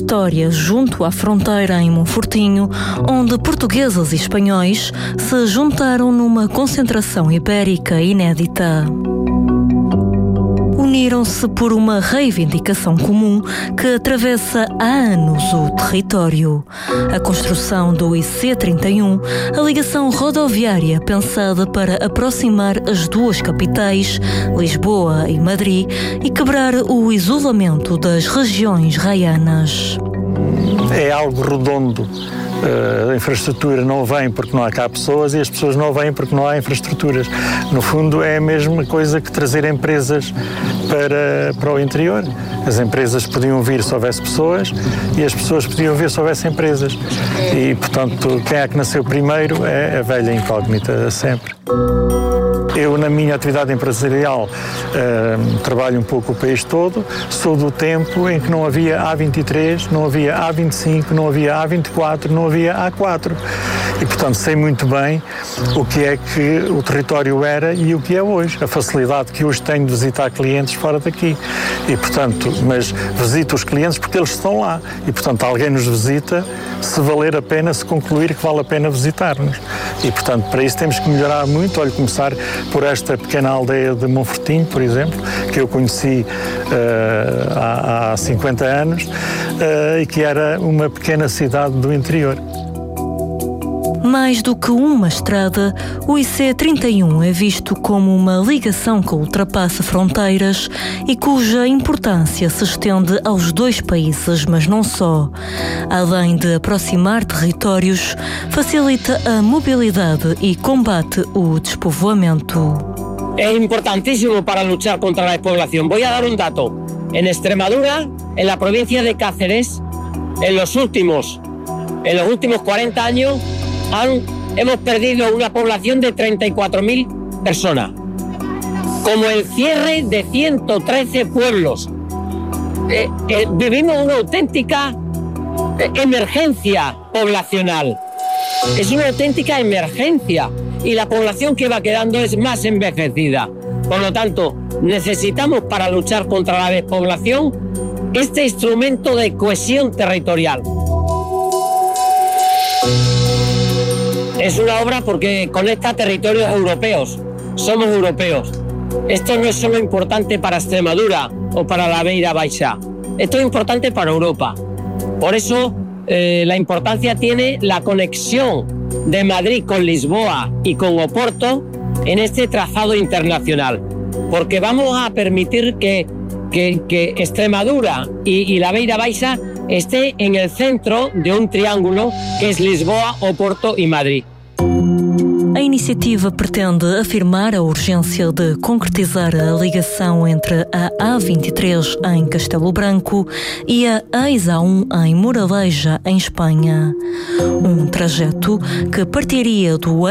história junto à fronteira em Monfortinho, onde portugueses e espanhóis se juntaram numa concentração ibérica inédita. Uniram-se por uma reivindicação comum que atravessa há anos o território. A construção do IC31, a ligação rodoviária pensada para aproximar as duas capitais, Lisboa e Madrid, e quebrar o isolamento das regiões raianas. É algo redondo. A infraestrutura não vem porque não há cá pessoas e as pessoas não vêm porque não há infraestruturas. No fundo, é a mesma coisa que trazer empresas para o interior. As empresas podiam vir se houvesse pessoas e as pessoas podiam vir se houvesse empresas. E, portanto, quem é que nasceu primeiro é a velha incógnita sempre. Eu, na minha atividade empresarial, trabalho um pouco o país todo, sou do tempo em que não havia A23, não havia A25, não havia A24, não havia A4. E, portanto, sei muito bem o que é que o território era e o que é hoje. A facilidade que hoje tenho de visitar clientes fora daqui. E, portanto, mas visito os clientes porque eles estão lá. E, portanto, alguém nos visita se valer a pena, se concluir que vale a pena visitar-nos. E, portanto, para isso temos que melhorar muito. Olha, começar por esta pequena aldeia de Monfortinho, por exemplo, que eu conheci há 50 anos e que era uma pequena cidade do interior. Mais do que uma estrada, o IC31 é visto como uma ligação que ultrapassa fronteiras e cuja importância se estende aos dois países, mas não só. Além de aproximar territórios, facilita a mobilidade e combate o despovoamento. Es importantísimo para luchar contra la despoblación. Voy a dar un dato. En Extremadura, en la provincia de Cáceres, en los últimos 40 años, hemos perdido una población de 34.000 personas, como el cierre de 113 pueblos. Vivimos una auténtica emergencia poblacional. Es una auténtica emergencia y la población que va quedando es más envejecida. Por lo tanto, necesitamos para luchar contra la despoblación este instrumento de cohesión territorial. Es una obra porque conecta territorios europeos. Somos europeos. Esto no es solo importante para Extremadura o para la Beira Baixa. Esto es importante para Europa. Por eso la importancia tiene la conexión de Madrid con Lisboa y con Oporto en este trazado internacional. Porque vamos a permitir que Extremadura y la Beira Baixa esté en el centro de un triángulo que es Lisboa, Oporto e Madrid. A iniciativa pretende afirmar a urgência de concretizar a ligação entre a A23 em Castelo Branco e a ex-A1 em Moraleja, em Espanha. Um trajeto que partiria do